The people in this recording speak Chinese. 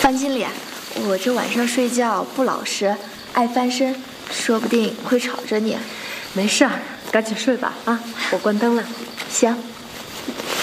张经理，我这晚上睡觉不老实，爱翻身，说不定会吵着你。 没事儿，赶紧睡吧啊！我关灯了。 行。